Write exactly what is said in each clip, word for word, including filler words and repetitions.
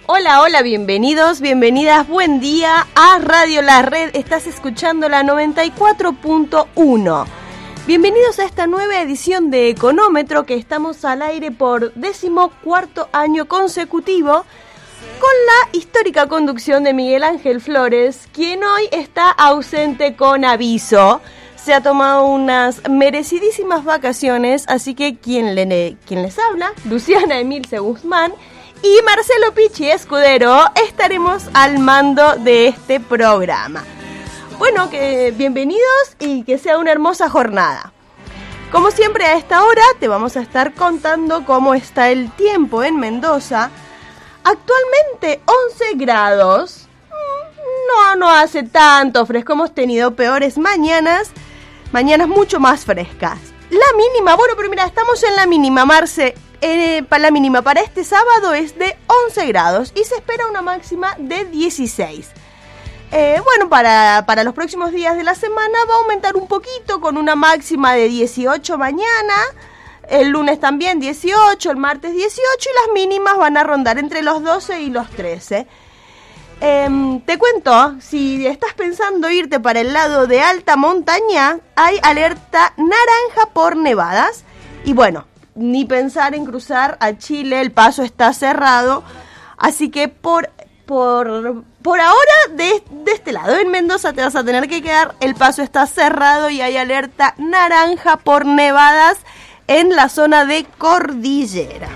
Hola, hola, bienvenidos, bienvenidas, buen día a Radio La Red. Estás escuchando la noventa y cuatro punto uno. Bienvenidos a esta nueva edición de Económetro, que estamos al aire por decimocuarto año consecutivo, con la histórica conducción de Miguel Ángel Flores, quien hoy está ausente con aviso. Se ha tomado unas merecidísimas vacaciones, así que quien, le, quien les habla, Luciana Emilce Guzmán, y Marcelo Pichi Escudero, estaremos al mando de este programa. Bueno, que bienvenidos y que sea una hermosa jornada. Como siempre, a esta hora te vamos a estar contando cómo está el tiempo en Mendoza. Actualmente once grados, no, no hace tanto fresco, hemos tenido peores mañanas, mañanas mucho más frescas. La mínima, bueno, pero mira, estamos en la mínima, Marce. Eh, para la mínima para este sábado es de once grados y se espera una máxima de dieciséis. Eh, bueno, para, para los próximos días de la semana va a aumentar un poquito con una máxima de dieciocho mañana, el lunes también dieciocho, el martes dieciocho y las mínimas van a rondar entre los doce y los trece. Eh, te cuento, si estás pensando irte para el lado de alta montaña, hay alerta naranja por nevadas y bueno, ni pensar en cruzar a Chile, el paso está cerrado, así que por por por ahora de, de este lado, en Mendoza te vas a tener que quedar, el paso está cerrado y hay alerta naranja por nevadas en la zona de Cordillera.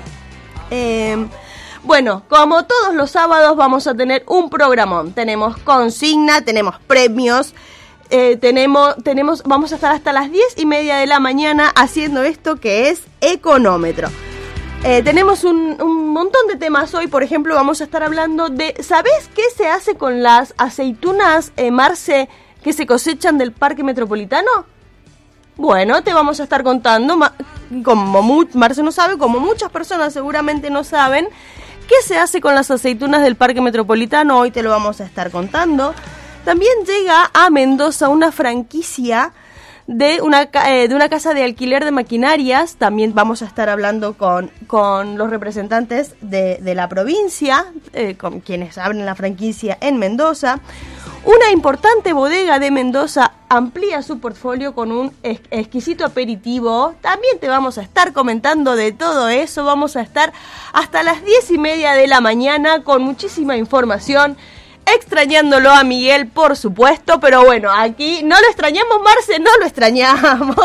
Eh, bueno, como todos los sábados vamos a tener un programón, tenemos consigna, tenemos premios. Eh, tenemos, tenemos, vamos a estar hasta las diez y media de la mañana haciendo esto que es Económetro. Eh, tenemos un, un montón de temas hoy, por ejemplo, vamos a estar hablando de, ¿sabés qué se hace con las aceitunas, eh, Marce, que se cosechan del Parque Metropolitano? Bueno, te vamos a estar contando, como mu- Marce no sabe, como muchas personas seguramente no saben, qué se hace con las aceitunas del Parque Metropolitano, hoy te lo vamos a estar contando. También llega a Mendoza una franquicia de una, eh, de una casa de alquiler de maquinarias. También vamos a estar hablando con, con los representantes de, de la provincia, eh, con quienes abren la franquicia en Mendoza. Una importante bodega de Mendoza amplía su portfolio con un ex- exquisito aperitivo. También te vamos a estar comentando de todo eso. Vamos a estar hasta las diez y media de la mañana con muchísima información. Extrañándolo a Miguel, por supuesto, pero bueno, aquí no lo extrañamos, Marce, no lo extrañamos.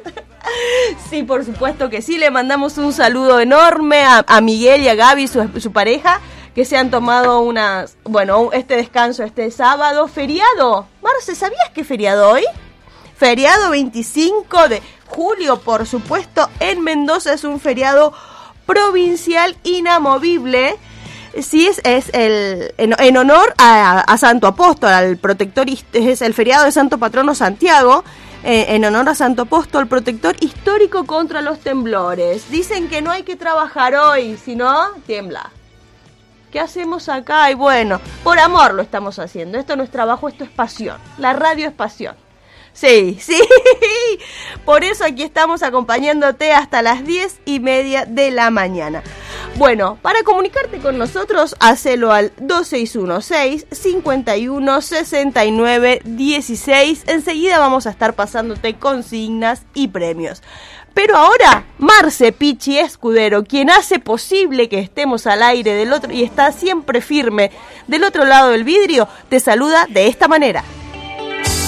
Sí, por supuesto que sí, le mandamos un saludo enorme a, a Miguel y a Gaby, su, su pareja, que se han tomado unas, bueno, este descanso este sábado, feriado. Marce, ¿sabías que feriado hoy? Feriado veinticinco de julio, por supuesto, en Mendoza es un feriado provincial inamovible. Sí, es, es el en, en honor a, a Santo Apóstol, al protector, es el feriado de Santo Patrono Santiago, eh, en honor a Santo Apóstol, protector histórico contra los temblores. Dicen que no hay que trabajar hoy, si no, tiembla. ¿Qué hacemos acá? Y bueno, por amor lo estamos haciendo. Esto no es trabajo, esto es pasión. La radio es pasión. Sí, sí, por eso aquí estamos acompañándote hasta las diez y media de la mañana. Bueno, para comunicarte con nosotros, hacelo al dos seis uno seis, cinco uno, seis nueve uno seis. Enseguida vamos a estar pasándote consignas y premios. Pero ahora, Marce Pichi Escudero, quien hace posible que estemos al aire del otro y está siempre firme del otro lado del vidrio, te saluda de esta manera.